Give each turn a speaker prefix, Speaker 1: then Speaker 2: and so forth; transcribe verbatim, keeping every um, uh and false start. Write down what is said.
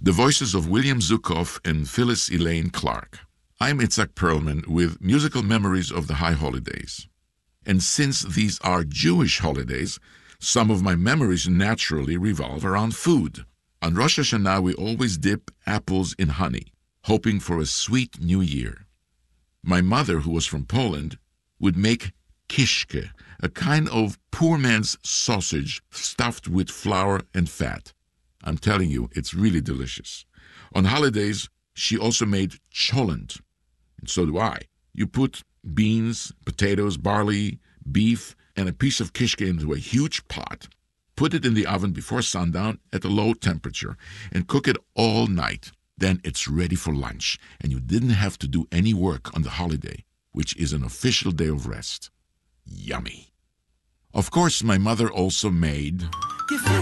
Speaker 1: The voices of William Zukov and Phyllis Elaine Clark. I'm Itzhak Perlman with musical memories of the high holidays. And since these are Jewish holidays, some of my memories naturally revolve around food. On Rosh Hashanah, we always dip apples in honey, hoping for a sweet new year. My mother, who was from Poland, would make kishke, a kind of poor man's sausage stuffed with flour and fat. I'm telling you, it's really delicious. On holidays, she also made cholent, and so do I. You put beans, potatoes, barley, beef, and a piece of kishke into a huge pot, put it in the oven before sundown at a low temperature, and cook it all night. Then it's ready for lunch, and you didn't have to do any work on the holiday, which is an official day of rest. Yummy. Of course, my mother also made